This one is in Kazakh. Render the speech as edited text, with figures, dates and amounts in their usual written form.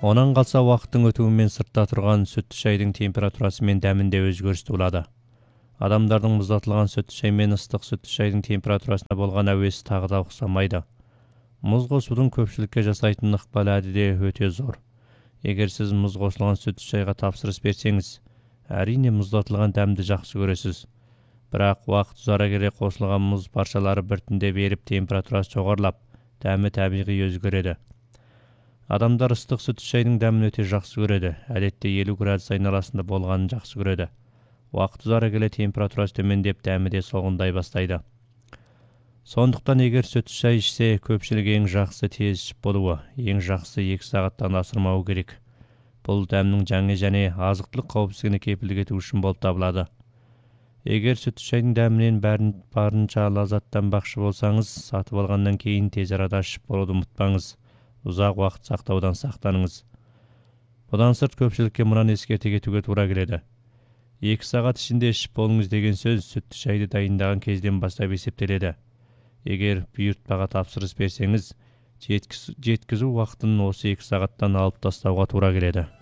Онан қалса уақыттың өтуімен сыртта тұрған сүтті шайдың температурасы мен дәмінде өзгеріс туылады. Адамдардың мұздатылған сүтті шай мен ыстық сүтті шайдың температурасына болған әуесі тағы да ұқсамайды. Мұз қосудың көпшілікке жасайтын ықпалы әдіде өте зор. Егер сіз мұз қосылған сүтті шайға тапсырыс берсеңіз, әрине мұздатылған дәмді жақсы көресіз. Бірақ уақыт ұзара келе қосылған мұз паршалары біртіндеп еріп температурасы жоғарылап, дәмі табиғи өзгереді. Адамдар ыстық сүтті шайдың дәмін өте жақсы көреді. Әдетте 50 градус айналасында болғанын жақсы көреді. Уақыт ұзара келе температурасы төмендеп, дәмі де солғындай бастайды. Сондықтан егер сүтті шай ішсе, көпшілік ең жақсы тез ішіп болуы, ең жақсы 2 сағаттан асырмауы керек. Бұл дәмнің жаңа және азықтылық қауіпсіздігіне кепілдік ету үшін болып табылады. Егер сүтті шайдың дәмінен барынша лаззаттанбақшы болсаңыз, сатып алғаннан кейін тез арада ішіп болуды ұмытпаңыз. Ұзақ уақыт сақтаудан сақтаныңыз. Бұдан сырт көпшілікке мынаны ескерте кетуге тура келеді. 2 сағат ішінде ішіп болыңыз деген сөз сүтті шайды дайындаған кезден бастап есептеледі. Егер бұйыртпаға тапсырыс берсеңіз, жеткізу уақытын осы 2 сағаттан алып тастауға тура келеді.